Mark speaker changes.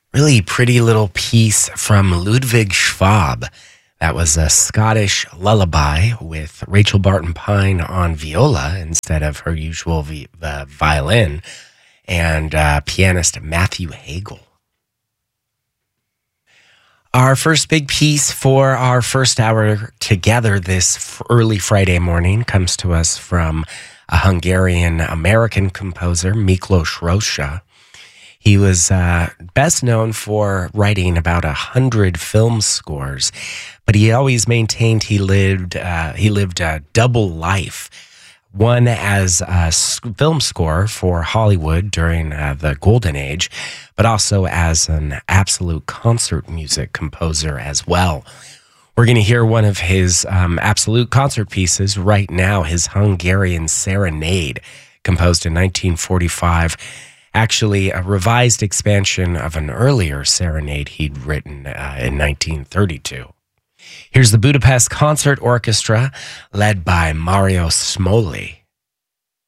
Speaker 1: Really pretty little piece from Ludwig Schwab. That was a Scottish lullaby with Rachel Barton Pine on viola instead of her usual violin, and pianist Matthew Hagel. Our first big piece for our first hour together this early Friday morning comes to us from a Hungarian-American composer, Miklos Rozsa. He was best known for writing about 100 film scores, but he always maintained he lived a double life. One as a film score for Hollywood during the Golden Age, but also as an absolute concert music composer as well. We're going to hear one of his absolute concert pieces right now, his Hungarian Serenade, composed in 1945. Actually, a revised expansion of an earlier serenade he'd written in 1932. Here's the Budapest Concert Orchestra, led by Mario Smolny.